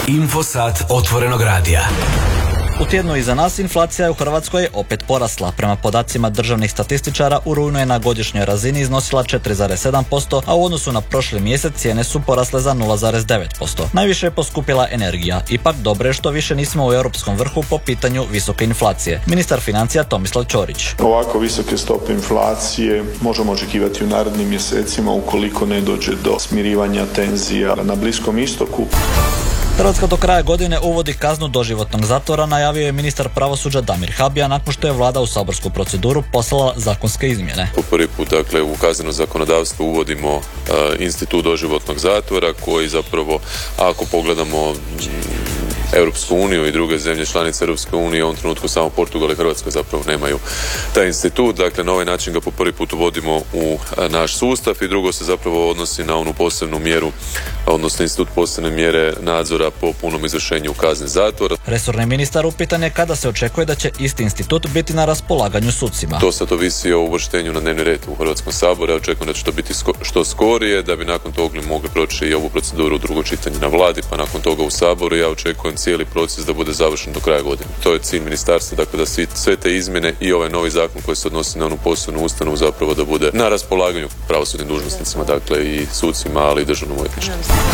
Infosat otvorenog radija. U tjednu iza nas inflacija je u Hrvatskoj opet porasla. Prema podacima državnih statističara u rujnu je na godišnjoj razini iznosila 4,7%, a u odnosu na prošli mjesec cijene su porasle za 0,9%. Najviše je poskupila energija. Ipak dobro je što više nismo u europskom vrhu po pitanju visoke inflacije. Ministar financija Tomislav Ćorić. Ovako visoke stope inflacije možemo očekivati u narednim mjesecima ukoliko ne dođe do smirivanja tenzija na Bliskom istoku. Hrvatska do kraja godine uvodi kaznu doživotnog zatvora, najavio je ministar pravosuđa Damir Habija nakon što je vlada u saborsku proceduru poslala zakonske izmjene. Po prvi put, u kazneno zakonodavstvo uvodimo institut doživotnog zatvora koji zapravo, ako pogledamo Europsku uniju i druge zemlje članice Europske unije, u ovom trenutku samo Portugal i Hrvatska zapravo nemaju taj institut. Dakle, na ovaj način ga po prvi put uvodimo u naš sustav i drugo se zapravo odnosi na onu posebnu mjeru, odnosno institut posebne mjere nadzora po punom izvršenju kazne zatvora. Resorni ministar upitan je kada se očekuje da će isti institut biti na raspolaganju sucima. To sad ovisi o uvrštenju na dnevni red u Hrvatskom saboru. Ja očekujem da će to biti što skorije, da bi nakon toga mogli proći i ovu proceduru u drugo čitanje na vladi, pa nakon toga u saboru. Ja očekujem cijeli proces da bude završen do kraja godine. To je cilj ministarstva, dakle da sve te izmjene i ovaj novi zakon koji se odnosi na onu posebnu ustanovu zapravo da bude na raspolaganju pravosudnim dužnosnicima, dakle i sucima, ali i državnom odvjetništvu.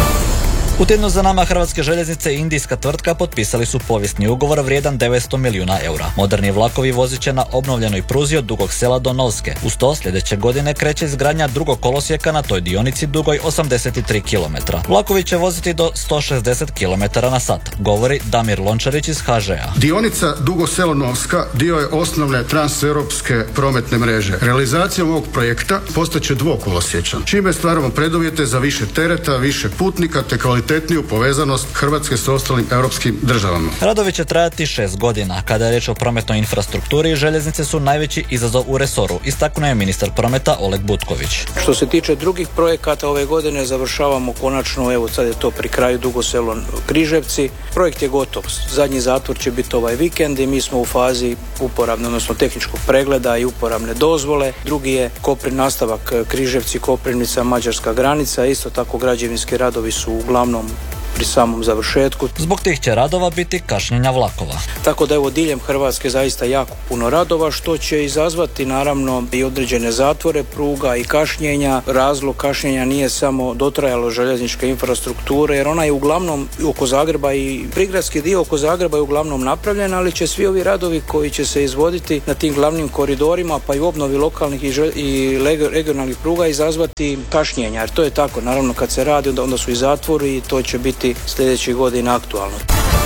U tjednu za nama Hrvatske željeznice i indijska tvrtka potpisali su povijesni ugovor vrijedan 900 milijuna eura. Moderni vlakovi vozit će na obnovljenoj pruzi od Dugog Sela do Novske. Uz to sljedeće godine kreće izgradnja drugog kolosijeka na toj dionici dugoj 83 km. Vlakovi će voziti do 160 km na sat, govori Damir Lončarić iz HŽ-a. Dionica Dugo Selo-Novska dio je osnovne transeuropske prometne mreže. Realizacijom ovog projekta postaće dvokolosječan, čime stvaramo preduvjete za više tereta, više putnika te kvalitetniju povezanost Hrvatske s ostalim europskim državama. Radovi će trajati 6 godina. Kada je riječ o prometnoj infrastrukturi, željeznice su najveći izazov u resoru, istaknuo je ministar prometa Oleg Butković. Što se tiče drugih projekata, ove godine završavamo konačno, evo sad je to pri kraju Dugo Selo Križevci. Projekt je gotov. Zadnji zatvor će biti ovaj vikend i mi smo u fazi uporabne, odnosno tehničkog pregleda i uporabne dozvole. Drugi je nastavak Križevci, Koprivnica, mađarska granica. Isto tako građevinski radovi su uglavnom pri samom završetku. Zbog tih će radova biti kašnjenja vlakova. Tako da evo diljem Hrvatske zaista jako puno radova, što će izazvati naravno i određene zatvore pruga i kašnjenja. Razlog kašnjenja nije samo dotrajalo željezničke infrastrukture, jer ona je uglavnom oko Zagreba i prigradski dio oko Zagreba je uglavnom napravljen, ali će svi ovi radovi koji će se izvoditi na tim glavnim koridorima, pa i u obnovi lokalnih i regionalnih pruga izazvati kašnjenja, jer to je tako. Naravno kad se radi onda su i zatvori i to će biti sljedećih godina aktualno.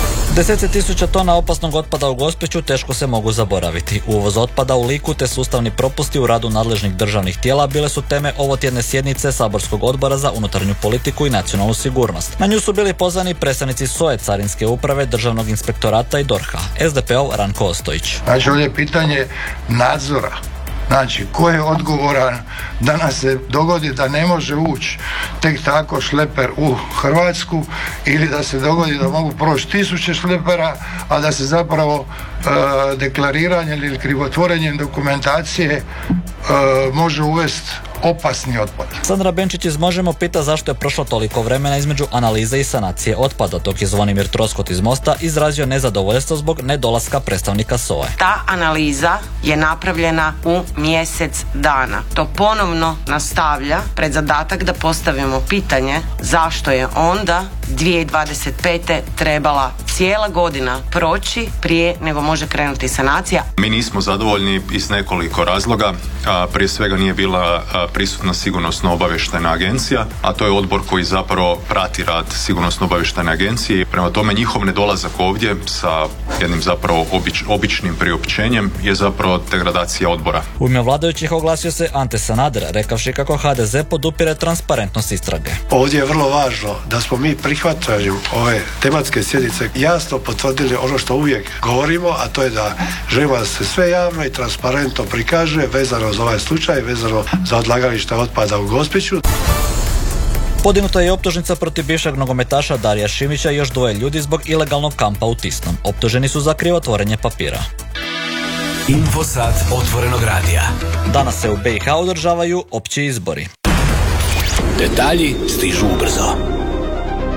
10.000 tona opasnog otpada u Gospiću teško se mogu zaboraviti. Uvoz otpada u Liku te sustavni propusti u radu nadležnih državnih tijela bile su teme ovotjedne sjednice Saborskog odbora za unutarnju politiku i nacionalnu sigurnost. Na nju su bili pozvani predstavnici SOA-e, Carinske uprave, Državnog inspektorata i DORH-a. SDP-ov Ranko Ostojić. Znači ovdje je pitanje nadzora. Znači, ko je odgovoran da nam se dogodi da ne može ući tek tako šleper u Hrvatsku ili da se dogodi da mogu proći 1000 šlepera, a da se zapravo deklariranjem ili krivotvorenjem dokumentacije može uvesti opasni otpad. Sandra Benčić iz Možemo pita zašto je prošlo toliko vremena između analize i sanacije otpada, dok je Zvonimir Troskot iz Mosta izrazio nezadovoljstvo zbog nedolaska predstavnika SOA-e. Ta analiza je napravljena u mjesec dana. To ponovno nastavlja pred zadatak da postavimo pitanje zašto je onda 2025. trebala cijela godina proći prije nego može krenuti sanacija. Mi nismo zadovoljni iz nekoliko razloga. Prije svega nije bila prisutna sigurnosno-obavještajna agencija, a to je odbor koji zapravo prati rad sigurnosno-obavještajne agencije. Prema tome njihov nedolazak ovdje sa jednim zapravo običnim priopćenjem je zapravo degradacija odbora. U ime vladajućih oglasio se Ante Sanader, rekavši kako HDZ podupire transparentnost istrage. Ovdje je vrlo važno da smo mi prihvatanjem ove tematske sjednice jasno potvrdili ono što uvijek govorimo, a to je da želimo da se sve javno i transparentno prikaže vezano za ovaj slučaj, vezano za odlagalište otpada u Gospiću. Podignuta je optužnica protiv bivšeg nogometaša Darija Šimića i još 2 ljudi zbog ilegalnog kampa u Tisnom. Optuženi su za krivotvorenje papira. Infosat otvorenog radija. Danas se u BiH održavaju opći izbori. Detalji stižu ubrzo.